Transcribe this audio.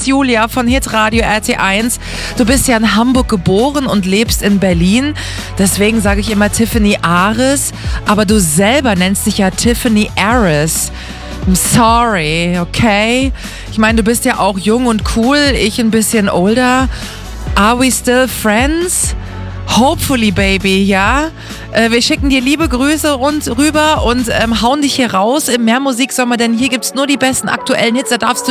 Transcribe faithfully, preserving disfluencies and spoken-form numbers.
ist Julia von Hitradio R T eins. Du bist ja in Hamburg geboren und lebst in Berlin. Deswegen sage ich immer Tiffany Ares. Aber du selber nennst dich ja Tiffany Aris. I'm sorry, okay? Ich meine, du bist ja auch jung und cool. Ich ein bisschen older. Are we still friends? Hopefully, baby, ja? Äh, wir schicken dir liebe Grüße rund rüber und ähm, hauen dich hier raus. Im Mehr Musik Sommer, denn hier gibt's nur die besten aktuellen Hits. Da darfst du